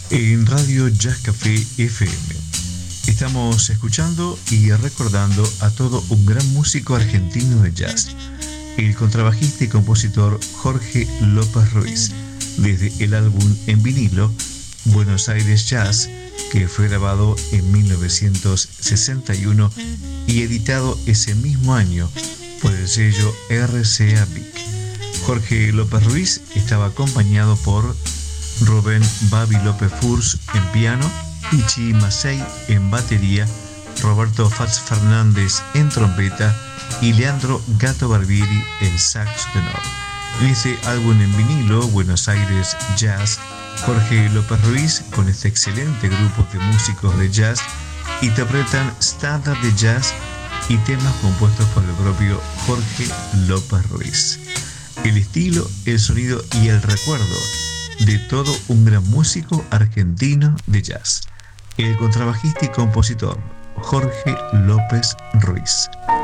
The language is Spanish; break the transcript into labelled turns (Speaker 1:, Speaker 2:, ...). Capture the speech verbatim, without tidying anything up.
Speaker 1: En Radio Jazz Café F M estamos escuchando y recordando a todo un gran músico argentino de jazz, el contrabajista y compositor Jorge López Ruiz, desde el álbum en vinilo Buenos Aires Jazz, que fue grabado en mil novecientos sesenta y uno y editado ese mismo año por el sello R C A Vick. Jorge López Ruiz estaba acompañado por Rubén Babi López Furs en piano, Pichi Macei en batería, Roberto Fats Fernández en trompeta y Leandro Gato Barbieri en sax tenor. En este álbum en vinilo, Buenos Aires Jazz, Jorge López Ruiz, con este excelente grupo de músicos de jazz, interpretan estándar de jazz y temas compuestos por el propio Jorge López Ruiz. El estilo, el sonido y el recuerdo de todo un gran músico argentino de jazz, el contrabajista y compositor Jorge López Ruiz.